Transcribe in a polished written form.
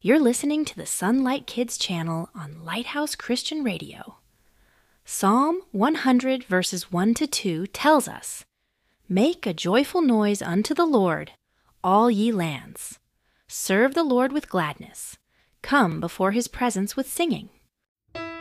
You're listening to the Sunlight Kids channel on Lighthouse Christian Radio. Psalm 100 verses 1 to 2 tells us, "Make a joyful noise unto the Lord, all ye lands. Serve the Lord with gladness. Come before his presence with singing.